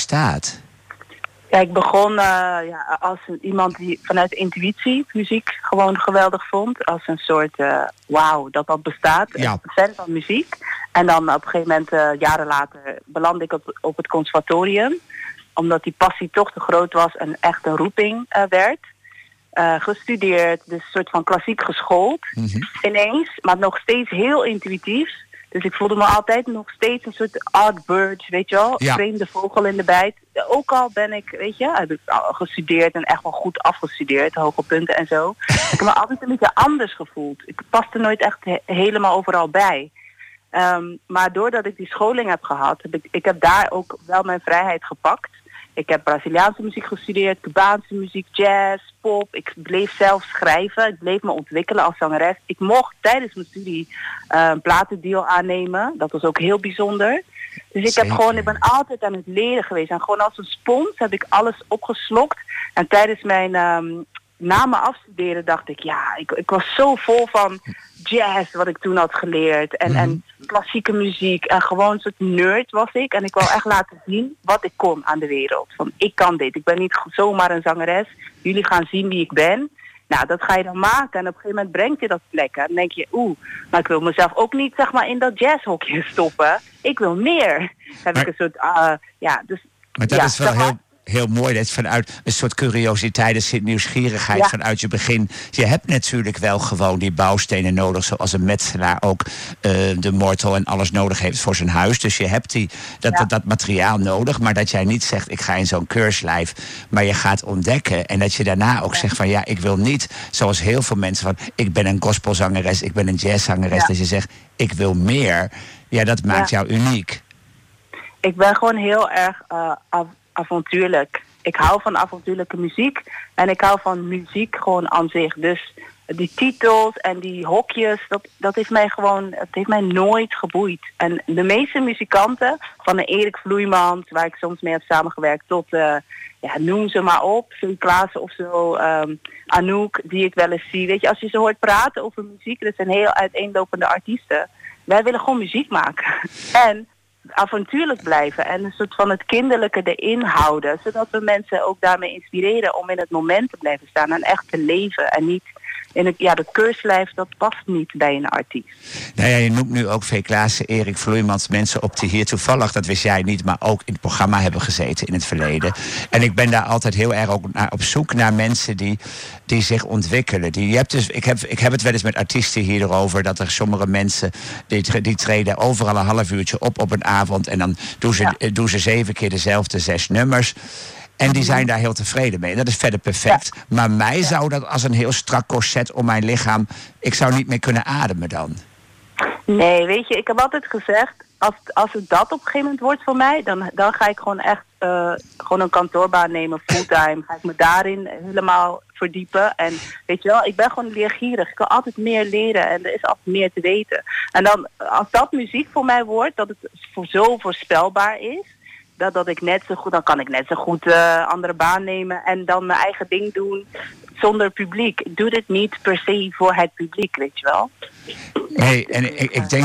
bestaat? Ja, ik begon als iemand die vanuit intuïtie muziek gewoon geweldig vond. Als een soort wauw, dat bestaat. Ja. Een fan van muziek. En dan op een gegeven moment, jaren later, belandde ik op het conservatorium. Omdat die passie toch te groot was en echt een roeping werd. Gestudeerd, dus een soort van klassiek geschoold. Ineens, maar nog steeds heel intuïtief. Dus ik voelde me altijd nog steeds een soort odd bird, weet je wel? Ja. Vreemde vogel in de bijt. Ook al ben ik, weet je, heb ik al gestudeerd en echt wel goed afgestudeerd, hoge punten en zo. Ik heb me altijd een beetje anders gevoeld. Ik paste nooit echt helemaal overal bij. Maar doordat ik die scholing heb gehad, ik heb daar ook wel mijn vrijheid gepakt. Ik heb Braziliaanse muziek gestudeerd, Cubaanse muziek, jazz, pop. Ik bleef zelf schrijven. Ik bleef me ontwikkelen als zangeres. Ik mocht tijdens mijn studie een platendeal aannemen. Dat was ook heel bijzonder. Dus ik ben altijd aan het leren geweest. En gewoon als een spons heb ik alles opgeslokt. En tijdens mijn na mijn afstuderen dacht ik, ik was zo vol van jazz wat ik toen had geleerd. En klassieke muziek. En gewoon een soort nerd was ik. En ik wou echt laten zien wat ik kon aan de wereld. Van ik kan dit. Ik ben niet zomaar een zangeres. Jullie gaan zien wie ik ben. Nou, dat ga je dan maken. En op een gegeven moment brengt je dat plekken. Dan denk je, maar ik wil mezelf ook niet zeg maar in dat jazzhokje stoppen. Ik wil meer. Dan heb ik een soort, Maar dat is wel heel mooi, dat vanuit een soort curiositeit, een soort nieuwsgierigheid vanuit je begin. Je hebt natuurlijk wel gewoon die bouwstenen nodig, zoals een metselaar ook de mortel en alles nodig heeft voor zijn huis. Dus je hebt dat materiaal nodig, maar dat jij niet zegt, ik ga in zo'n keurslijf, maar je gaat ontdekken en dat je daarna ook zegt van ik wil niet, zoals heel veel mensen van, ik ben een gospelzangeres, ik ben een jazzzangeres, dat je zegt, ik wil meer. Ja, dat maakt jou uniek. Ik ben gewoon heel erg avontuurlijk. Ik hou van avontuurlijke muziek en ik hou van muziek gewoon aan zich. Dus die titels en die hokjes, dat heeft mij nooit geboeid. En de meeste muzikanten, van de Erik Vloeimans, waar ik soms mee heb samengewerkt, tot noem ze maar op, Phil Klaassen of zo, Anouk, die ik wel eens zie. Weet je, als je ze hoort praten over muziek, dat zijn heel uiteenlopende artiesten. Wij willen gewoon muziek maken. En avontuurlijk blijven en een soort van het kinderlijke erin houden, zodat we mensen ook daarmee inspireren om in het moment te blijven staan en echt te leven en niet in het keurslijf, dat past niet bij een artiest. Nou ja, je noemt nu ook V. Klaassen, Erik Vloeimans, mensen op die hier toevallig, dat wist jij niet, maar ook in het programma hebben gezeten in het verleden. En ik ben daar altijd heel erg ook op zoek naar mensen die zich ontwikkelen. Ik heb het wel eens met artiesten hierover, dat er sommige mensen die treden overal een half uurtje op een avond en dan doen ze 7 keer dezelfde 6 nummers. En die zijn daar heel tevreden mee. Dat is verder perfect. Ja. Maar mij zou dat als een heel strak corset om mijn lichaam, ik zou niet meer kunnen ademen dan. Nee, weet je, ik heb altijd gezegd, als het dat op een gegeven moment wordt voor mij, dan ga ik gewoon echt gewoon een kantoorbaan nemen, fulltime. Ga ik me daarin helemaal verdiepen. En weet je wel, ik ben gewoon leergierig. Ik wil altijd meer leren en er is altijd meer te weten. En dan, als dat muziek voor mij wordt, dat het zo voorspelbaar is, dat ik net zo goed, dan kan ik net zo goed andere baan nemen en dan mijn eigen ding doen zonder publiek. Ik doe dit niet per se voor het publiek, weet je wel. Nee, en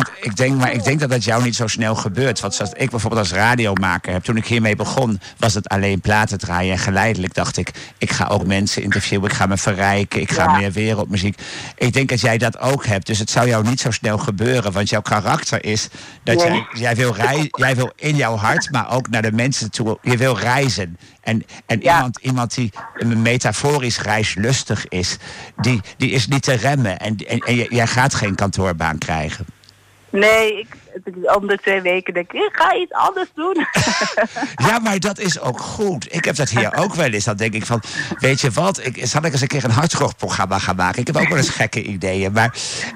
ik denk dat jou niet zo snel gebeurt. Want zoals ik bijvoorbeeld als radiomaker heb, toen ik hiermee begon, was het alleen platen draaien. En geleidelijk dacht ik ga ook mensen interviewen, ik ga me verrijken, ik ga meer wereldmuziek. Ik denk dat jij dat ook hebt. Dus het zou jou niet zo snel gebeuren. Want jouw karakter is dat jij wil in jouw hart, maar ook naar de mensen toe. Je wil reizen. En iemand die metaforisch reislustig is, die is niet te remmen. En jij gaat geen kantoorbaan krijgen. Nee, om de 2 weken denk ik ga iets anders doen. Ja, maar dat is ook goed. Ik heb dat hier ook wel eens. Dan denk ik van, weet je wat, zal ik eens een keer een hardrockprogramma gaan maken? Ik heb ook wel eens gekke ideeën. Maar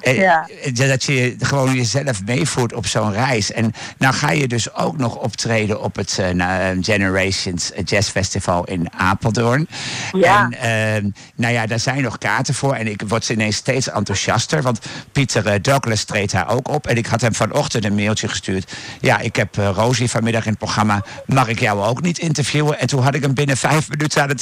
dat je gewoon jezelf meevoert op zo'n reis. En nou ga je dus ook nog optreden op het Generations Jazz Festival in Apeldoorn. Ja. En daar zijn nog kaarten voor. En ik word ineens steeds enthousiaster. Want Pieter Douglas treedt daar ook op. En ik had hem vanochtend een mailtje gestuurd. Ja, ik heb Rosie vanmiddag in het programma. Mag ik jou ook niet interviewen? En toen had ik hem binnen 5 minuten aan het